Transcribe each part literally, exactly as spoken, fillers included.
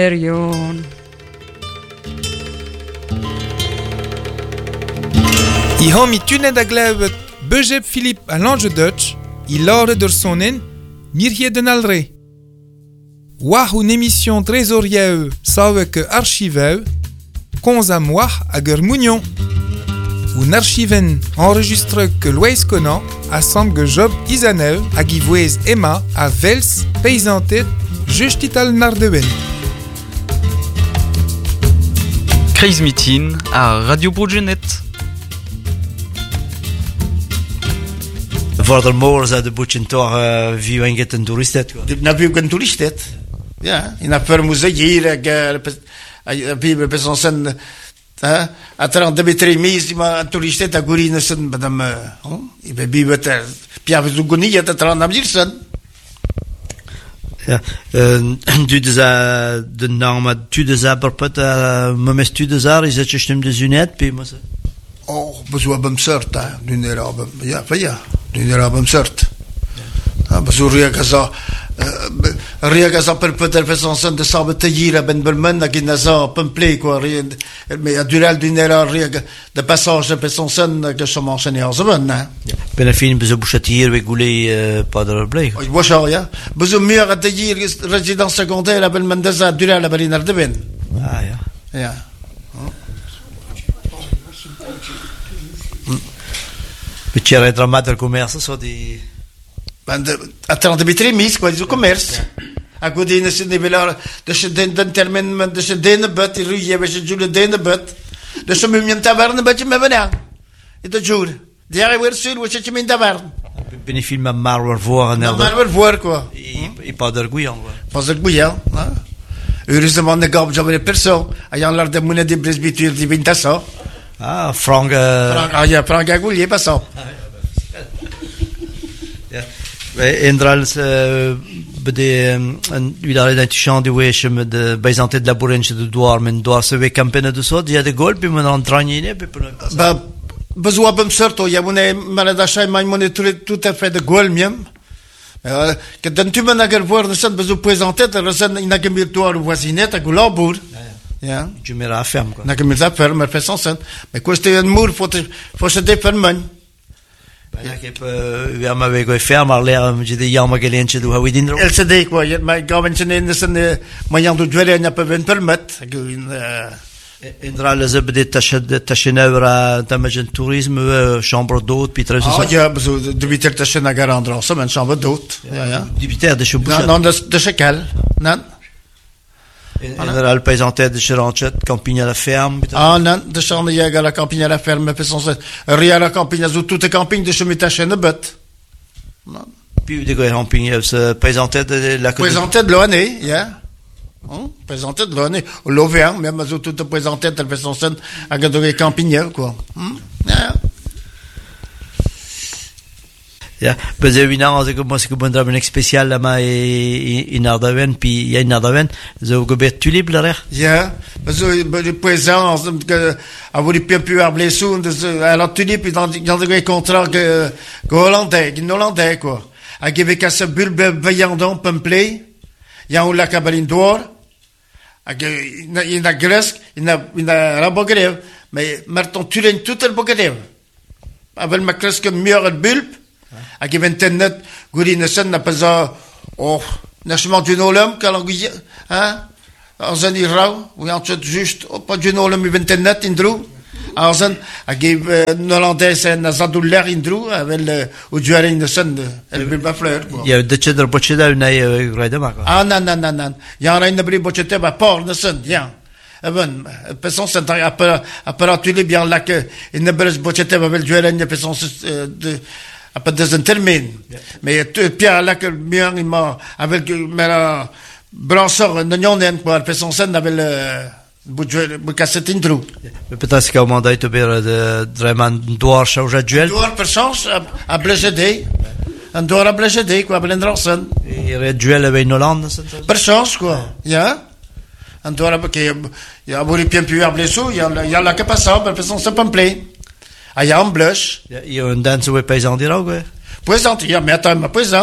Erion. I har mi tunet a glevet Bejeb Philippe à l'ange Dutch, il lorde de sonen, mirje den alre. Wah une émission trésorieux sauve que archiveu, cons à moi à Germounion. Un archiven enregistre que Louis Conan assemble que Job Isaneu à Givouez Emma à Vels, paysantet, justital nardewen. Crazy Meeting à Radio Bourgenet. Furthermore, ze de boetjentor uh, wie een get een toeristet. Na wie een toeristet. Ja, in a per musée hier, a wie be son sen, hein, a tran de betre mis, ma een toeristet a gurine sen, madame, hein, i be bi beter, pia we zuguni a tran am jirsen. Ja, du de za de naam, tu de za perpet, memes tu de za, is het je stem de zunet, pe mo se. Oh, bezoek bem sort, hè, nu era bem, ja, ja. Nu era bem sort. Ah, bezoek ria kaza, ria kaza per peter façon de sabe taillira ben bermen qui naza pemplé quoi rien, mais a dural du era ria de passage de façon que som enchaîné en zeben, hein. Ben a fin bezoek bouchatier we goulé pas de blé. Oh, moi ça ja. Bezoek mieux à taillir résidence secondaire à ben mendaza dural à Berliner de ben. Ah ja. Ja. Beetje retramat del commerce, so di. Attends, de betre mis, quoi, du commerce. A godine se nivelar, de se den den termen, de se den bet, i ruie, we se jule den bet. De se mumien taverne bet je me vena. Et de jure. Diare weer sur, we se min taverne. Ben i film Marwer voir en elder. Marwer voir, quoi. I pas de gouillan, quoi. Pas de gouillan, hein. Heureusement, de gab j'avais personne. Ayant l'air de monnaie de presbyture di vintasso. Ah, Frank... Uh... Ah, ja, Frank Agoulier, pas ça. Ja. Indrals, bede, u daar in chant de wees met de bijzante de la bourrenche de Douar, men Douar se we campagne de so, dia de gol, puis men entraîner, puis ba, besoin bem certo, ja, mone, maladachai, mai mone tout à fait de gol, miem. Que dans tu men ager voir, ne s'en besoin présenter, de resen, in agem virtual voisinette, à Goulabour. Ja. Tu me la ferme, quoi. Na que me la ferme, fait sans scène. Mais quoi, c'était un mur, faut, faut se défermer. Ja, ik heb, we hebben maar weer ferme al leren, met je de jammer geleentje doen, hoe we die erop. L C D, quoi. Maar gaven in de zin, maar jan doet wel en je hebt een permit. Inderdaad, ze hebben dit tacheneura, dat met een toerisme, chambre d'hôte, puis très. Ah, ja, bezo, de biter tachena garandra, ça, men chambre d'hôte. Ja, ja. Die biter de chebouche. Non, non, de chekel. Non. Inderdaad, le paysantais de Cheranchet, campagne à la ferme. Ah non, de Charne Jäger à la campagne à la ferme, mais faisons ça. Rien à la campagne, à toutes les campagnes de chemin taché de bête. Puis, de quoi campagne, ce paysantais de la Paysantais de l'année, ja. Paysantais de l'année. L'Auvergne, même à toutes les paysantais, elles faisons ça, à les campagnes, quoi. Ja. Ja, ben ze winnen als ik moest ik ben daar een speciaal lama in Ardaven, puis il y a in Ardaven, zo gebeurt tulip là. Ja, ben zo de présence que avoir les pieds plus blessés de alors tulip dans dans des contrats que que hollandais, que hollandais quoi. A gebe ka se bulbe vayandon pemplay, ya on la cabaline d'or. A in la Grèce, in la in la rabogrev, mais marton tulen tout le bogrev. Avec ma classe que mieux le bulbe. A geven net guri sen na peza oh nachement du nolum kalanguye hein azan irau ou en tout juste oh pas du nolum net indru azan a gev hollandais en azaduller indru avec le ou du arin sen el bilba fleur il y a de cheddar bocheda une grade ma ah non non non non il y a rien de bri bocheta ba por de sen bien ben person sen après après tu les bien là que il ne bres bocheta avec du arin person de après des termine mais Pierre là que bien il m'a avec mais brasseur n'ignon quoi fait son scène avec le bu cassette intro peut-être qu'au mandat de de vraiment doar changer duel doar per chance à blessé un doar à blessé quoi Blenderson et duel avec Hollande per chance quoi ja un doar parce que il y a beaucoup bien plus à blessé il y a il y a la capacité per son c'est pas play. Ah, ja, un blush. Ja, je een dansen we paysan die ook, hè? Présente, ja, mais attends, ma présente.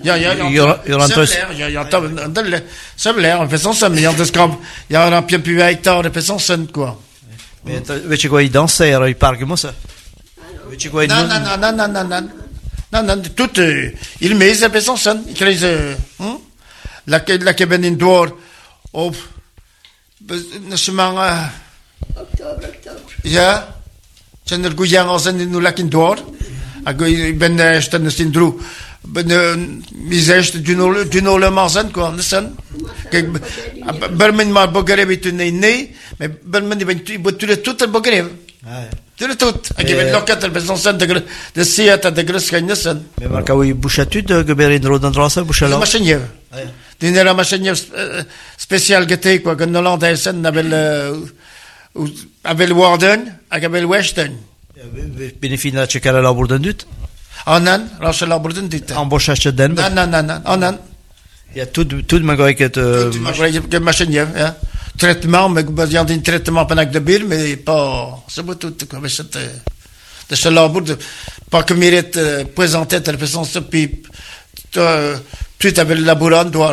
Ja, ja, ja. Gör- gör han tröst- Ja, ja, ta det så blir on fait son son, ja det ska ja on peut plus hectare de fait son son quoi. Men vet du quoi, il dansait i parken också. Vet du quoi, Non non non non non non non. Non non tout euh, il met ça fait son son, il crée euh, hein? La la cabane indoor op nasmanga Oktober, oktober. ja. Zijn er goeie als in de lekker door. Ik ben echt een sindro. Ben mi zegt junole junole mazen quoi, listen. Kijk, bermen maar bogere met nee nee, maar bermen die ben tu tout het bogere. Tu tout. Ik ben loket er beson sen de de sieta de gres kenesen. Men man kan ju buschatud geber in rodan drasa De buschala. machine. Die nera machine special gete quoi, que Hollande sen avec avec Warden, avec Western. Benefina çekara la buradan düt. Anan, Rachel Aberdeen dit. Embauchage den. Non, non, non, non, anan. Ja, tout tout man goik het Que machine, ja. Traitement, mais besoin d'un traitement pendant de bill, mais pas, c'est pas tout, comme c'est, de ce labor, de, pas que mérite, présenter, telle façon, ce pipe, tout avec le laboratoire.